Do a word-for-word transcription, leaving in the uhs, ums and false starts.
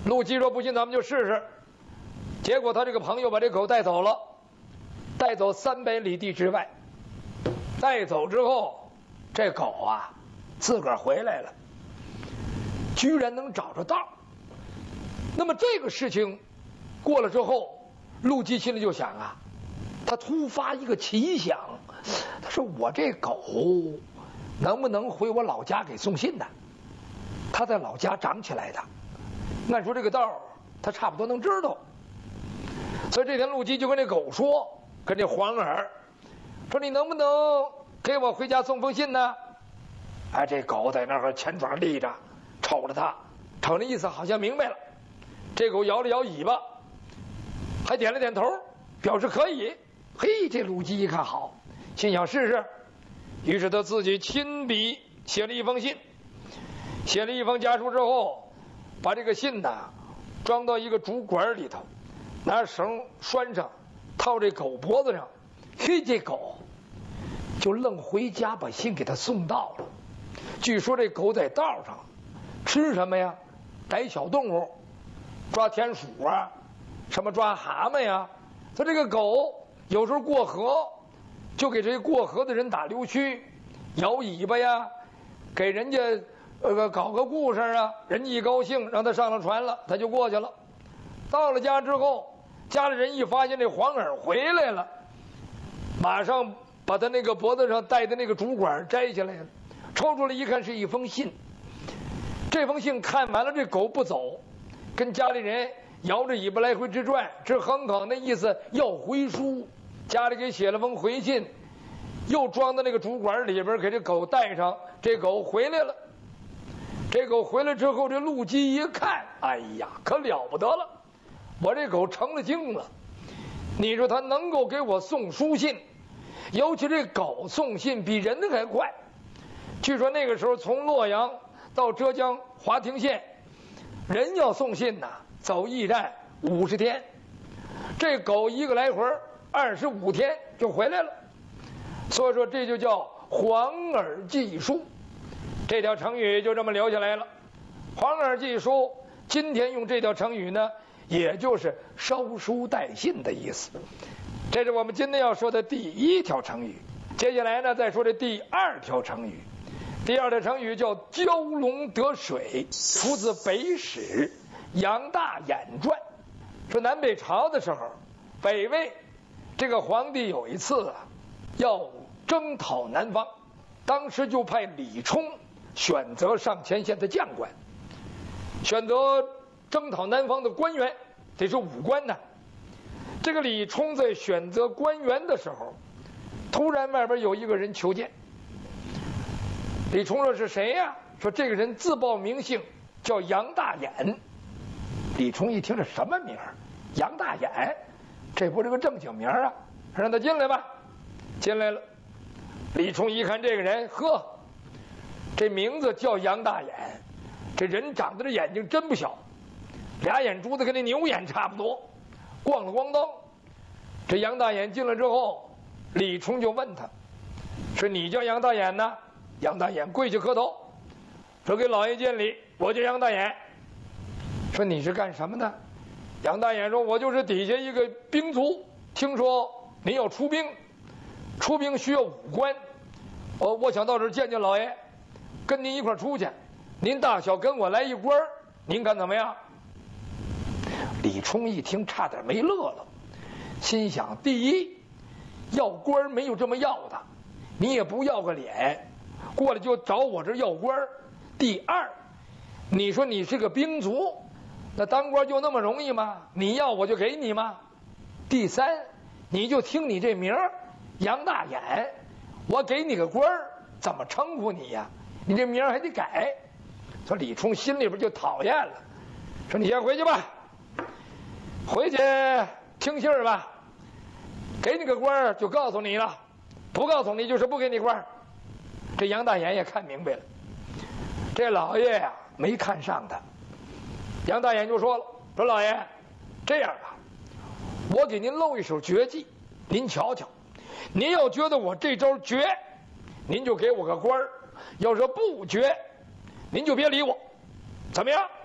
陆基说：“不信，咱们就试试。”结果他这个朋友把这狗带走了，带走三百里地之外。带走之后，这狗啊，自个儿回来了，居然能找着道。那么这个事情过了之后，陆基心里就想啊，他突发一个奇想，他说：“我这狗能不能回我老家给送信呢？他在老家长起来的，按说这个道他差不多能知道。”所以这天陆基就跟这狗说，跟这黄耳说：“你能不能给我回家送封信呢？”哎，这狗在那儿前爪立着，瞅着他，瞅那意思好像明白了。这狗摇了摇尾巴，还点了点头，表示可以。嘿，这陆基一看好，心想试试，于是他自己亲笔写了一封信，写了一封家书之后，把这个信呢装到一个竹管里头，拿绳拴上，套这狗脖子上。嘿，这狗就愣回家把信给他送到了。据说这狗在道上吃什么呀？逮小动物，抓田鼠啊，什么抓蛤蟆呀。他这个狗有时候过河，就给这些过河的人打溜须，摇尾巴呀，给人家呃搞个故事啊，人家一高兴，让他上了船了，他就过去了。到了家之后，家里人一发现这黄耳回来了，马上把他那个脖子上戴的那个竹管摘下来了，抽出来一看是一封信。这封信看完了，这狗不走，跟家里人摇着尾巴来回直转，直哼哼，那意思要回书。家里给写了封回信，又装到那个竹管里边，给这狗带上。这狗回来了。这狗回来之后，这陆基一看，哎呀，可了不得了，我这狗成了精了。你说他能够给我送书信，尤其这狗送信比人还快。据说那个时候从洛阳到浙江华亭县，人要送信呐，走驿站五十天，这狗一个来回二十五天就回来了。所以说这就叫黄耳记书，这条成语就这么留下来了。黄耳记书，今天用这条成语呢，也就是收书带信的意思。这是我们今天要说的第一条成语。接下来呢，再说这第二条成语。第二条成语叫蛟龙得水，出自《北史·杨大眼传》。说南北朝的时候，北魏这个皇帝有一次啊，要征讨南方，当时就派李冲选择上前线的将官，选择征讨南方的官员，得是武官呢。这个李冲在选择官员的时候，突然外边有一个人求见。李冲说：“是谁呀？”说：“这个人自报名姓，叫杨大眼。”李冲一听这什么名儿？杨大眼，这不是个正经名啊？让他进来吧。进来了。李冲一看这个人，呵，这名字叫杨大眼，这人长得这眼睛真不小，俩眼珠子跟那牛眼差不多，咣了咣当。这杨大眼进来之后，李冲就问他，说：“你叫杨大眼呢？”杨大眼跪下磕头，说：“给老爷见礼，我叫杨大眼。”说：“你是干什么的？”杨大眼说：“我就是底下一个兵卒，听说您要出兵，出兵需要武官，我我想到这儿见见老爷，跟您一块儿出去，您大小跟我来一官，您看怎么样？”李冲一听差点没乐了，心想：第一，要官没有这么要的，你也不要个脸，过来就找我这要官。第二，你说你是个兵卒，那当官就那么容易吗？你要我就给你吗？第三，你就听你这名儿杨大眼，我给你个官儿，怎么称呼你呀？你这名儿还得改。说李冲心里边就讨厌了，说：“你先回去吧，回去听信儿吧，给你个官儿就告诉你了，不告诉你就是不给你官儿。”这杨大眼也看明白了，这老爷呀没看上他。杨大眼就说了：“说老爷，这样吧，我给您露一手绝技，您瞧瞧，您要觉得我这招绝，您就给我个官儿；要是不绝，您就别理我，怎么样？”